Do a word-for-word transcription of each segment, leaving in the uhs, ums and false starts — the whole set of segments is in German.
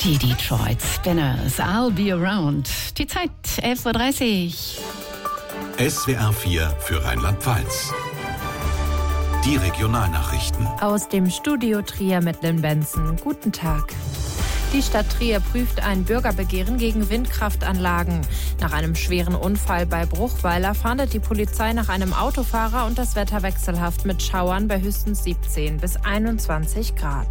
Die Detroit Spinners, I'll be around. Die Zeit, elf Uhr dreißig. S W R vier für Rheinland-Pfalz. Die Regionalnachrichten. Aus dem Studio Trier mit Lynn Benson. Guten Tag. Die Stadt Trier prüft ein Bürgerbegehren gegen Windkraftanlagen. Nach einem schweren Unfall bei Bruchweiler fahndet die Polizei nach einem Autofahrer und das Wetter wechselhaft mit Schauern bei höchstens siebzehn bis einundzwanzig Grad.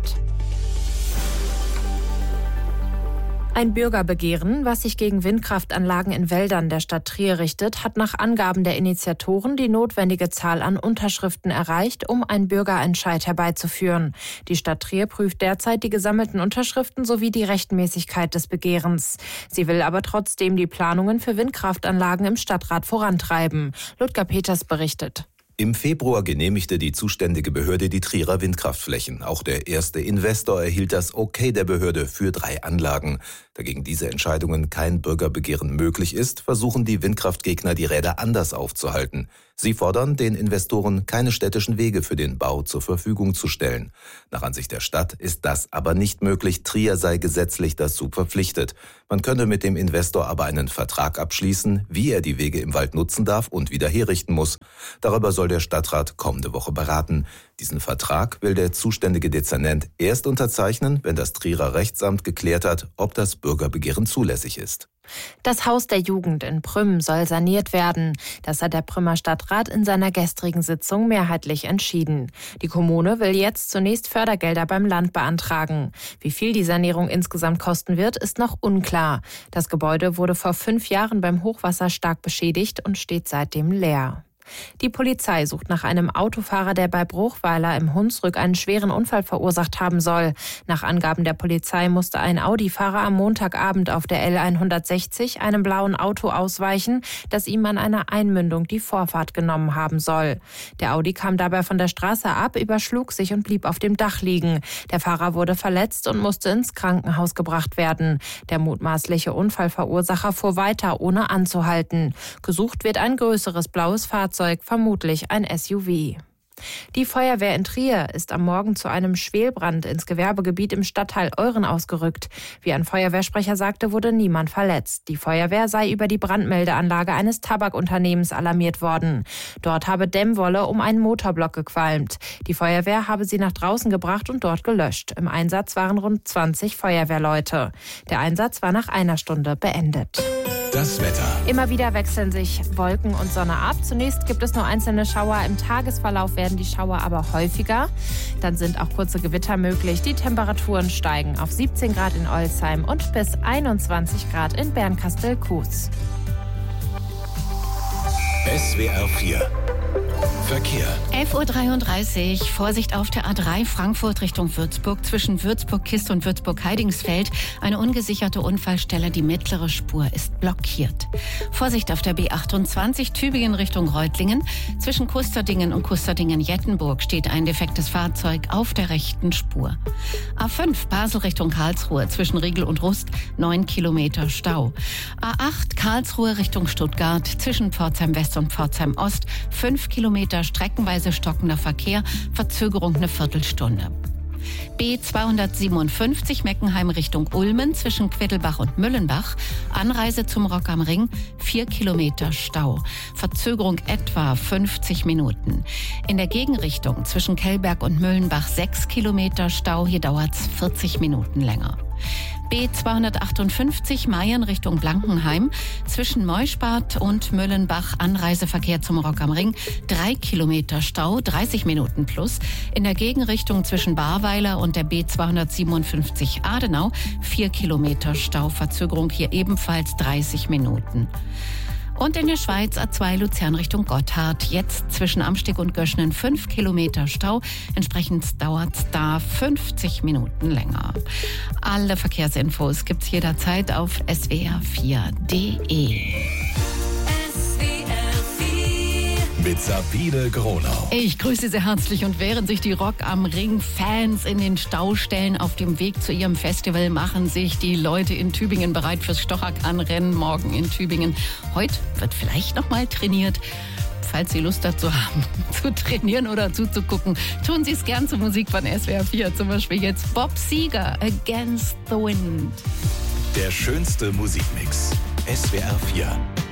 Ein Bürgerbegehren, was sich gegen Windkraftanlagen in Wäldern der Stadt Trier richtet, hat nach Angaben der Initiatoren die notwendige Zahl an Unterschriften erreicht, um einen Bürgerentscheid herbeizuführen. Die Stadt Trier prüft derzeit die gesammelten Unterschriften sowie die Rechtmäßigkeit des Begehrens. Sie will aber trotzdem die Planungen für Windkraftanlagen im Stadtrat vorantreiben. Ludger Peters berichtet. Im Februar genehmigte die zuständige Behörde die Trierer Windkraftflächen. Auch der erste Investor erhielt das Okay der Behörde für drei Anlagen. Da gegen diese Entscheidungen kein Bürgerbegehren möglich ist, versuchen die Windkraftgegner, die Räder anders aufzuhalten. Sie fordern, den Investoren keine städtischen Wege für den Bau zur Verfügung zu stellen. Nach Ansicht der Stadt ist das aber nicht möglich. Trier sei gesetzlich dazu verpflichtet. Man könne mit dem Investor aber einen Vertrag abschließen, wie er die Wege im Wald nutzen darf und wieder herrichten muss. Darüber soll der Stadtrat kommende Woche beraten. Diesen Vertrag will der zuständige Dezernent erst unterzeichnen, wenn das Trierer Rechtsamt geklärt hat, ob das Bürgerbegehren zulässig ist. Das Haus der Jugend in Prüm soll saniert werden. Das hat der Prümer Stadtrat in seiner gestrigen Sitzung mehrheitlich entschieden. Die Kommune will jetzt zunächst Fördergelder beim Land beantragen. Wie viel die Sanierung insgesamt kosten wird, ist noch unklar. Das Gebäude wurde vor fünf Jahren beim Hochwasser stark beschädigt und steht seitdem leer. Die Polizei sucht nach einem Autofahrer, der bei Bruchweiler im Hunsrück einen schweren Unfall verursacht haben soll. Nach Angaben der Polizei musste ein Audi-Fahrer am Montagabend auf der L hundertsechzig einem blauen Auto ausweichen, das ihm an einer Einmündung die Vorfahrt genommen haben soll. Der Audi kam dabei von der Straße ab, überschlug sich und blieb auf dem Dach liegen. Der Fahrer wurde verletzt und musste ins Krankenhaus gebracht werden. Der mutmaßliche Unfallverursacher fuhr weiter, ohne anzuhalten. Gesucht wird ein größeres blaues Fahrzeug. Vermutlich ein S U V. Die Feuerwehr in Trier ist am Morgen zu einem Schwelbrand ins Gewerbegebiet im Stadtteil Euren ausgerückt. Wie ein Feuerwehrsprecher sagte, wurde niemand verletzt. Die Feuerwehr sei über die Brandmeldeanlage eines Tabakunternehmens alarmiert worden. Dort habe Dämmwolle um einen Motorblock gequalmt. Die Feuerwehr habe sie nach draußen gebracht und dort gelöscht. Im Einsatz waren rund zwanzig Feuerwehrleute. Der Einsatz war nach einer Stunde beendet. Das Wetter. Immer wieder wechseln sich Wolken und Sonne ab. Zunächst gibt es nur einzelne Schauer. Im Tagesverlauf werden die Schauer aber häufiger. Dann sind auch kurze Gewitter möglich. Die Temperaturen steigen auf siebzehn Grad in Olsheim und bis einundzwanzig Grad in Bernkastel-Kues. S W R vier. Verkehr. elf Uhr dreiunddreißig. Vorsicht auf der A drei Frankfurt Richtung Würzburg. Zwischen Würzburg-Kist und Würzburg-Heidingsfeld eine ungesicherte Unfallstelle. Die mittlere Spur ist blockiert. Vorsicht auf der B achtundzwanzig Tübingen Richtung Reutlingen. Zwischen Kusterdingen und Kusterdingen-Jettenburg steht ein defektes Fahrzeug auf der rechten Spur. A fünf Basel Richtung Karlsruhe. Zwischen Riegel und Rust neun Kilometer Stau. A acht Karlsruhe Richtung Stuttgart. Zwischen Pforzheim West und Pforzheim Ost fünf Kilometer streckenweise stockender Verkehr, Verzögerung eine Viertelstunde. B zweihundertsiebenundfünfzig Meckenheim Richtung Ulmen zwischen Queddelbach und Müllenbach. Anreise zum Rock am Ring, vier Kilometer Stau. Verzögerung etwa fünfzig Minuten. In der Gegenrichtung zwischen Kellberg und Müllenbach sechs Kilometer Stau. Hier dauert's vierzig Minuten länger. B zweihundertachtundfünfzig Mayen Richtung Blankenheim. Zwischen Neuspart und Müllenbach Anreiseverkehr zum Rock am Ring. Drei Kilometer Stau, dreißig Minuten plus. In der Gegenrichtung zwischen Barweiler und der B zweihundertsiebenundfünfzig Adenau. Vier Kilometer Stau, Verzögerung hier ebenfalls dreißig Minuten. Und in der Schweiz A zwei Luzern Richtung Gotthard. Jetzt zwischen Amsteg und Göschnen fünf Kilometer Stau. Entsprechend dauert es da fünfzig Minuten länger. Alle Verkehrsinfos gibt's jederzeit auf S W R vier Punkt de. Mit Sabine Gronau. Ich grüße Sie herzlich und während sich die Rock am Ring Fans in den Stau stellen auf dem Weg zu ihrem Festival, machen sich die Leute in Tübingen bereit fürs Stochakran-Rennen morgen in Tübingen. Heute wird vielleicht noch mal trainiert. falls Sie Lust dazu haben, zu trainieren oder zuzugucken, tun Sie es gern zur Musik von S W R vier. Zum Beispiel jetzt Bob Seger, Against the Wind. Der schönste Musikmix. S W R vier.